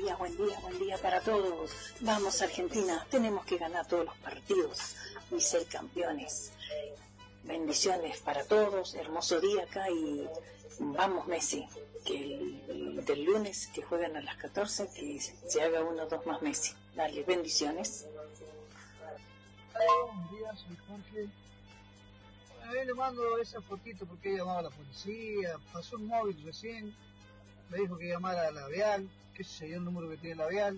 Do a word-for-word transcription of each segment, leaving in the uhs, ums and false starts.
día, buen día, buen día para todos. Vamos Argentina, tenemos que ganar todos los partidos y ser campeones. Bendiciones para todos, hermoso día acá y vamos Messi, que el, el del lunes que juegan a las catorce, que se haga uno o dos más Messi. Dale, bendiciones. Buenos días, soy Jorge. A ver, le mando esa fotito porque he llamado a la policía, pasó un móvil recién, me dijo que llamara a la Vial, qué sé yo el número que tiene la Vial.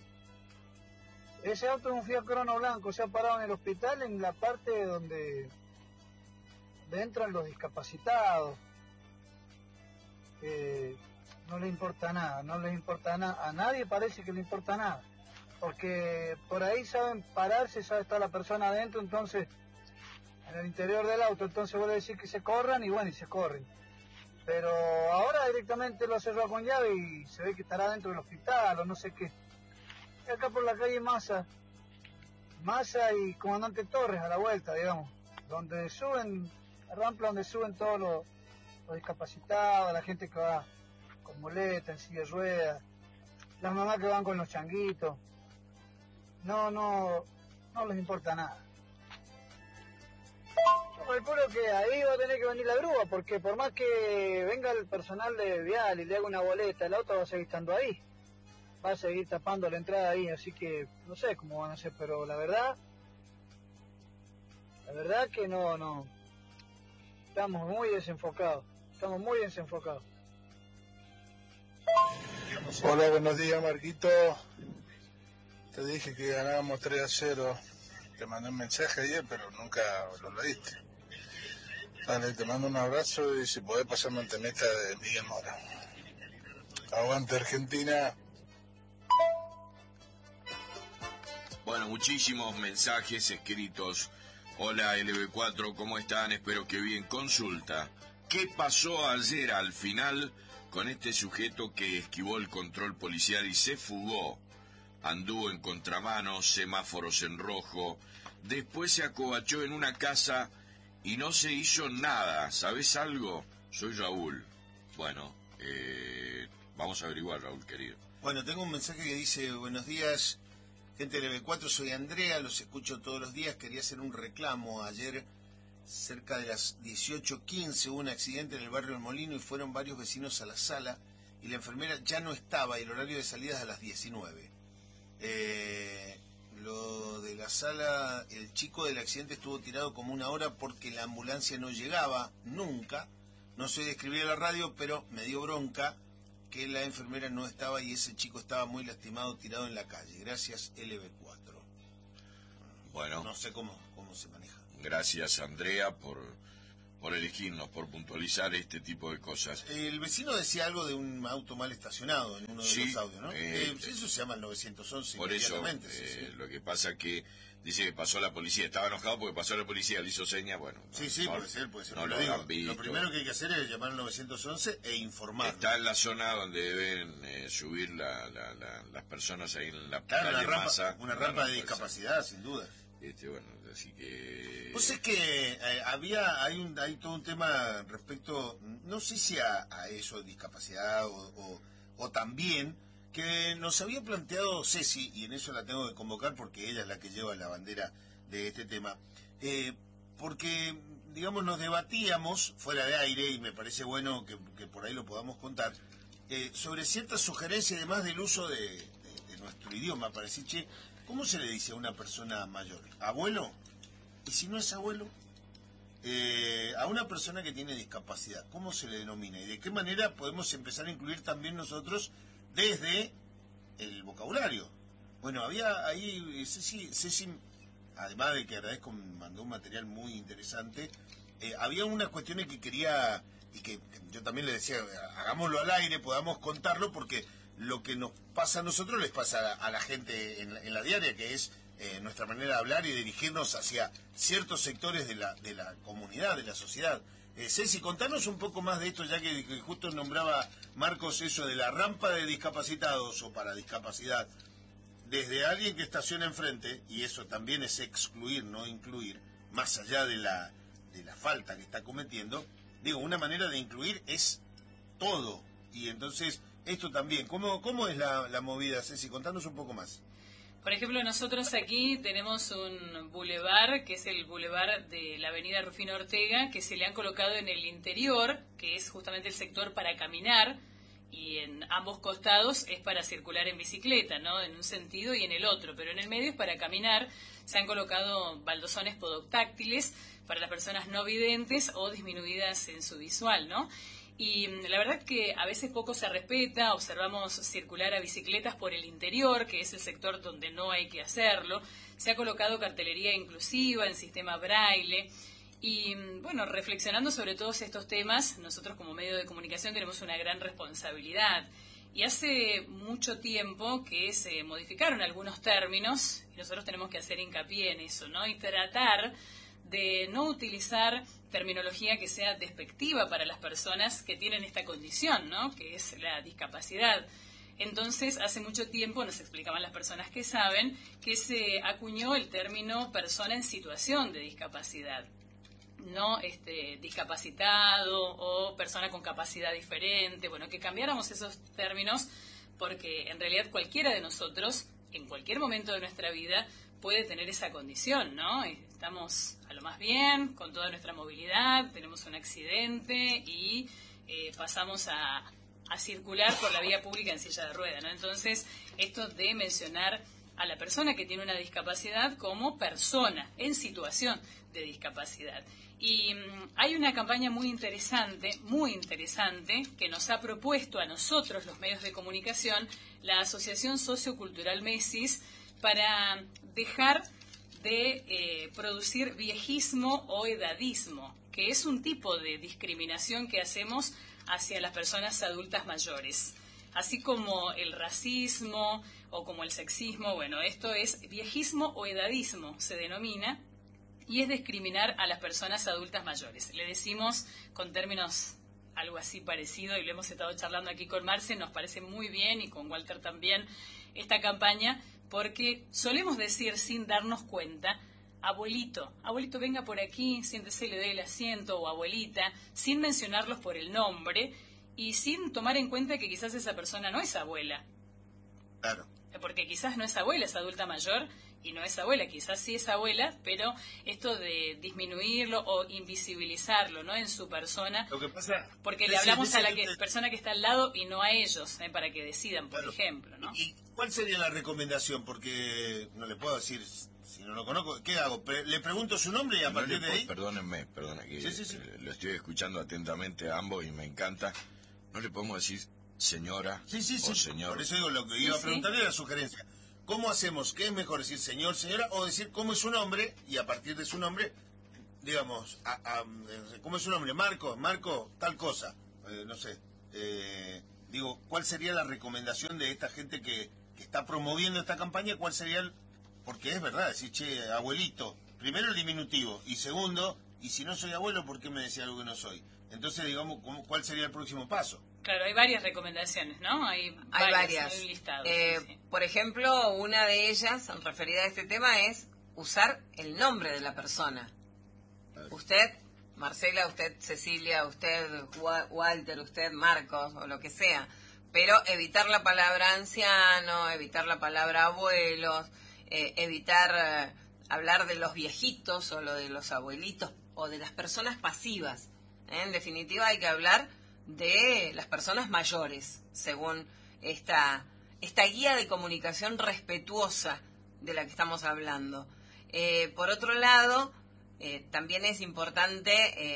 Ese auto es un Fiat Crono blanco, se ha parado en el hospital en la parte donde, donde entran los discapacitados. Eh, no le importa nada, no les importa nada, a nadie parece que le importa nada, porque por ahí saben pararse, sabe estar la persona adentro, entonces en el interior del auto, entonces voy a decir que se corran y bueno, y se corren. Pero ahora directamente lo cerró con llave y se ve que estará dentro del hospital o no sé qué. Y acá por la calle Massa, Massa y Comandante Torres a la vuelta, digamos, donde suben, la rampa donde suben todos los, los discapacitados, la gente que va con muleta, en silla de ruedas, las mamás que van con los changuitos. No, no, no les importa nada. Yo calculo que ahí va a tener que venir la grúa, porque por más que venga el personal de Vial y le haga una boleta, el auto va a seguir estando ahí. Va a seguir tapando la entrada ahí, así que no sé cómo van a hacer, pero la verdad, la verdad que no, no. Estamos muy desenfocados, estamos muy desenfocados. Hola, buenos días, Marquito. Te dije que ganábamos tres a cero. Te mandé un mensaje ayer, pero nunca lo leíste. Dale, te mando un abrazo y si podés pasarme el temita de Miguel Mora. Aguante Argentina. Bueno, muchísimos mensajes escritos. Hola L B cuatro, ¿cómo están? Espero que bien. Consulta. ¿Qué pasó ayer al final con este sujeto que esquivó el control policial y se fugó? Anduvo en contramano, semáforos en rojo, después se acobachó en una casa y no se hizo nada. ¿Sabés algo? Soy Raúl. Bueno, eh, vamos a averiguar, Raúl, querido. Bueno, tengo un mensaje que dice, buenos días, gente del L B cuatro, soy Andrea, los escucho todos los días, quería hacer un reclamo. Ayer, cerca de las dieciocho quince, hubo un accidente en el barrio del Molino y fueron varios vecinos a la sala y la enfermera ya no estaba y el horario de salida es a las diecinueve. Eh, lo de la sala, el chico del accidente estuvo tirado como una hora porque la ambulancia no llegaba nunca. No soy de escribir a la radio, pero me dio bronca que la enfermera no estaba y ese chico estaba muy lastimado tirado en la calle. Gracias L B cuatro. Bueno, no sé cómo, cómo se maneja. Gracias Andrea por, por elegirnos, por puntualizar este tipo de cosas. El vecino decía algo de un auto mal estacionado en uno de sí, los audios, ¿no? Eh, eh, eso se llama el nueve once por eso, eh, sí, sí. Lo que pasa que dice que pasó la policía, estaba enojado porque pasó la policía, le hizo señas, bueno. Sí, sí, no, puede ser, puede ser. No lo, digo, han visto. Lo primero que hay que hacer es llamar al nueve once e informar. Está en la zona donde deben eh, subir la, la, la, las personas ahí en la claro, calle una rampa, Massa. Una rampa de discapacidad, sin duda. Este, bueno, así que... Pues es que eh, había, hay un hay todo un tema respecto, no sé si a, a eso, discapacidad o, o, o también, que nos había planteado Ceci, y en eso la tengo que convocar porque ella es la que lleva la bandera de este tema, eh, porque, digamos, nos debatíamos fuera de aire, y me parece bueno que, que por ahí lo podamos contar, eh, sobre ciertas sugerencias y demás del uso de, de, de nuestro idioma, para decir, che, ¿cómo se le dice a una persona mayor? ¿Abuelo? ¿Y si no es abuelo? Eh, a una persona que tiene discapacidad, ¿cómo se le denomina? ¿Y de qué manera podemos empezar a incluir también nosotros desde el vocabulario? Bueno, había ahí, Ceci, Ceci además de que agradezco, me mandó un material muy interesante, eh, había unas cuestiones que quería, y que, que yo también le decía, hagámoslo al aire, podamos contarlo, porque lo que nos pasa a nosotros les pasa a, a la gente en, en la diaria, que es eh, nuestra manera de hablar y dirigirnos hacia ciertos sectores de la de la comunidad, de la sociedad. Eh, Ceci, contanos un poco más de esto, ya que, que justo nombraba Marcos eso de la rampa de discapacitados o para discapacidad, desde alguien que estaciona enfrente, y eso también es excluir, no incluir, más allá de la, de la falta que está cometiendo. Digo, una manera de incluir es todo, y entonces esto también. ¿Cómo, cómo es la, la movida, Ceci? Contanos un poco más. Por ejemplo, nosotros aquí tenemos un bulevar, que es el bulevar de la avenida Rufino Ortega, que se le han colocado en el interior, que es justamente el sector para caminar, y en ambos costados es para circular en bicicleta, ¿no? En un sentido y en el otro, pero en el medio es para caminar. Se han colocado baldosones podoctáctiles para las personas no videntes o disminuidas en su visual, ¿no? Y la verdad que a veces poco se respeta, observamos circular a bicicletas por el interior, que es el sector donde no hay que hacerlo. Se ha colocado cartelería inclusiva en sistema braille. Y bueno, reflexionando sobre todos estos temas, nosotros como medio de comunicación tenemos una gran responsabilidad. Y hace mucho tiempo que se modificaron algunos términos y nosotros tenemos que hacer hincapié en eso, ¿no? Y tratar de no utilizar terminología que sea despectiva para las personas que tienen esta condición, ¿no? Que es la discapacidad. Entonces, hace mucho tiempo, nos explicaban las personas que saben, que se acuñó el término persona en situación de discapacidad, no este, discapacitado o persona con capacidad diferente. Bueno, que cambiáramos esos términos porque en realidad cualquiera de nosotros, en cualquier momento de nuestra vida, puede tener esa condición, ¿no? Estamos a lo más bien, con toda nuestra movilidad, tenemos un accidente y eh, pasamos a, a circular por la vía pública en silla de ruedas, ¿no? Entonces, esto de mencionar a la persona que tiene una discapacidad como persona en situación de discapacidad. Y um, hay una campaña muy interesante, muy interesante, que nos ha propuesto a nosotros, los medios de comunicación, la Asociación Sociocultural Mesis, para dejar de eh, producir viejismo o edadismo, que es un tipo de discriminación que hacemos hacia las personas adultas mayores. Así como el racismo o como el sexismo, bueno, esto es viejismo o edadismo, se denomina, y es discriminar a las personas adultas mayores. Le decimos con términos algo así parecido, y lo hemos estado charlando aquí con Marce, nos parece muy bien, y con Walter también, esta campaña, porque solemos decir sin darnos cuenta, abuelito, abuelito venga por aquí, siéntese, le dé el asiento, o abuelita, sin mencionarlos por el nombre y sin tomar en cuenta que quizás esa persona no es abuela. Claro. Porque quizás no es abuela, es adulta mayor y no es abuela, quizás sí es abuela, pero esto de disminuirlo o invisibilizarlo, ¿no? En su persona, lo que pasa, porque le hablamos a la que, persona que está al lado y no a ellos, ¿eh? Para que decidan, por claro. ejemplo, ¿no? ¿Y cuál sería la recomendación? Porque no le puedo decir, si no lo conozco, ¿qué hago? Pre- le pregunto su nombre y a No partir le de po- ahí... Perdónenme, perdona, que Sí, sí, sí. eh, lo estoy escuchando atentamente a ambos y me encanta. No le podemos decir señora Sí, sí, sí. o señor. Por eso digo, lo que Sí, iba a sí. preguntarle era la sugerencia. ¿Cómo hacemos? ¿Qué es mejor decir señor, señora? O decir cómo es su nombre y a partir de su nombre, digamos, a, a, ¿cómo es su nombre? Marco, Marco, tal cosa. Eh, no sé. Eh, digo, ¿cuál sería la recomendación de esta gente que, que está promoviendo esta campaña? ¿Cuál sería el...? Porque es verdad, decir, che, abuelito. Primero el diminutivo. Y segundo, y si no soy abuelo, ¿por qué me decía algo que no soy? Entonces, digamos, ¿cómo, ¿cuál sería el próximo paso? Claro, hay varias recomendaciones, ¿no? Hay, Hay varias, varias. hay un listado, Eh, sí, sí. Por ejemplo, una de ellas, referida a este tema, es usar el nombre de la persona. Usted, Marcela, usted, Cecilia, usted, Wa- Walter, usted, Marcos, o lo que sea. Pero evitar la palabra anciano, evitar la palabra abuelos, eh, evitar eh, hablar de los viejitos o lo de los abuelitos o de las personas pasivas. ¿eh? En definitiva, hay que hablar de las personas mayores, según esta, esta guía de comunicación respetuosa de la que estamos hablando. Eh, por otro lado, eh, también es importante eh,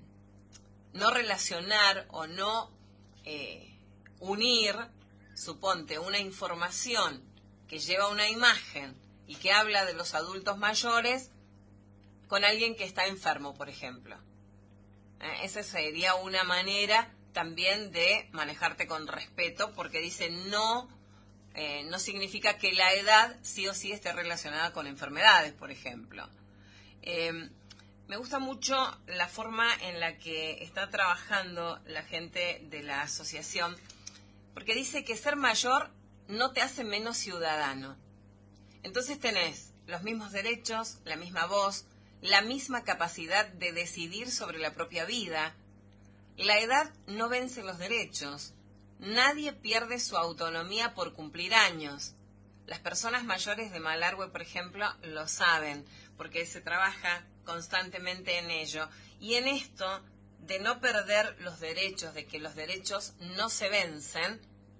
no relacionar o no eh, unir, suponte, una información que lleva una imagen y que habla de los adultos mayores con alguien que está enfermo, por ejemplo. Eh, esa sería una manera también de manejarte con respeto, porque dice no, eh, no significa que la edad sí o sí esté relacionada con enfermedades, por ejemplo. Eh, me gusta mucho la forma en la que está trabajando la gente de la asociación, porque dice que ser mayor no te hace menos ciudadano. Entonces tenés los mismos derechos, la misma voz, la misma capacidad de decidir sobre la propia vida. La edad no vence los derechos, nadie pierde su autonomía por cumplir años. Las personas mayores de Malargüe, por ejemplo, lo saben, porque se trabaja constantemente en ello. Y en esto de no perder los derechos, de que los derechos no se vencen,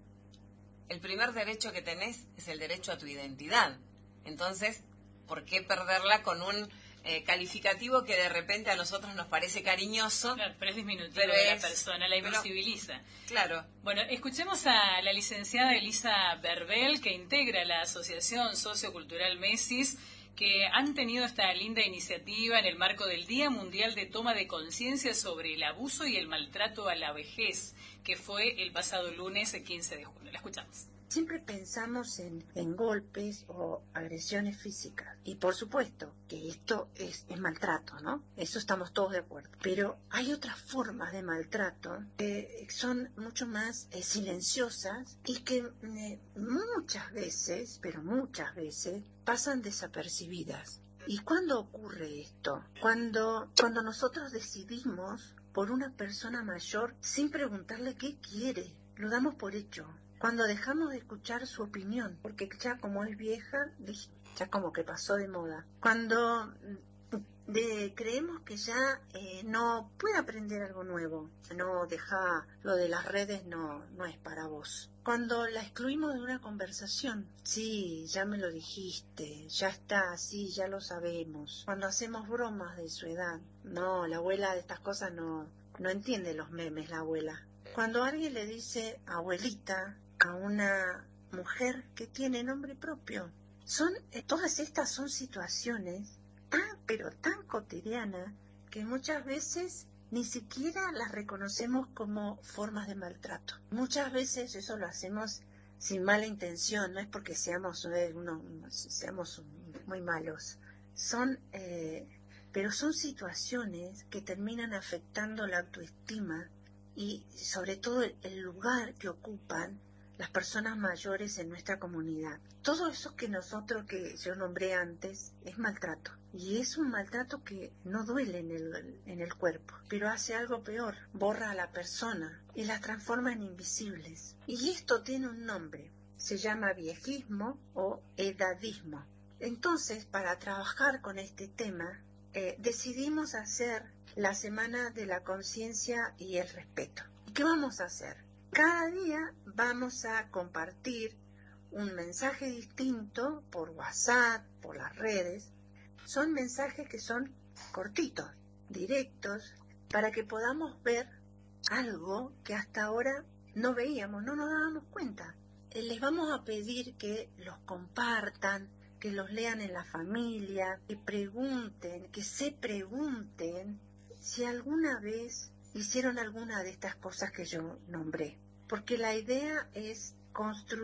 el primer derecho que tenés es el derecho a tu identidad. Entonces, ¿por qué perderla con un eh, calificativo que de repente a nosotros nos parece cariñoso? Claro, pero es disminutivo pero de la es, persona, la invisibiliza. Claro. Bueno, escuchemos a la licenciada Elisa Berbel, que integra la Asociación Sociocultural Mesis, que han tenido esta linda iniciativa en el marco del Día Mundial de Toma de Conciencia sobre el Abuso y el Maltrato a la Vejez, que fue el pasado lunes quince de junio. La escuchamos. Siempre pensamos en, en golpes o agresiones físicas. Y por supuesto que esto es, es maltrato, ¿no? Eso estamos todos de acuerdo. Pero hay otras formas de maltrato que son mucho más eh, silenciosas y que eh, muchas veces, pero muchas veces, pasan desapercibidas. ¿Y cuándo ocurre esto? Cuando, cuando nosotros decidimos por una persona mayor sin preguntarle qué quiere. Lo damos por hecho. Cuando dejamos de escuchar su opinión, porque ya como es vieja, ya como que pasó de moda. Cuando de, creemos que ya eh, no puede aprender algo nuevo, no deja lo de las redes, no, no es para vos. Cuando la excluimos de una conversación, sí, ya me lo dijiste, ya está, sí, ya lo sabemos. Cuando hacemos bromas de su edad, no, la abuela de estas cosas no, no entiende los memes, la abuela. Cuando alguien le dice abuelita a una mujer que tiene nombre propio, son eh, todas estas son situaciones tan pero tan cotidianas que muchas veces ni siquiera las reconocemos como formas de maltrato. Muchas veces eso lo hacemos sin mala intención, no es porque seamos eh, uno, seamos muy malos, son eh, pero son situaciones que terminan afectando la autoestima y sobre todo el, el lugar que ocupan las personas mayores en nuestra comunidad. Todo eso que nosotros, que yo nombré antes, es maltrato. Y es un maltrato que no duele en el, en el cuerpo, pero hace algo peor, borra a la persona y las transforma en invisibles. Y esto tiene un nombre, se llama viejismo o edadismo. Entonces, para trabajar con este tema, eh, decidimos hacer la Semana de la Conciencia y el Respeto. ¿Y qué vamos a hacer? Cada día vamos a compartir un mensaje distinto por WhatsApp, por las redes. Son mensajes que son cortitos, directos, para que podamos ver algo que hasta ahora no veíamos, no nos dábamos cuenta. Eh, les vamos a pedir que los compartan, que los lean en la familia, que pregunten, que se pregunten si alguna vez hicieron alguna de estas cosas que yo nombré. Porque la idea es construir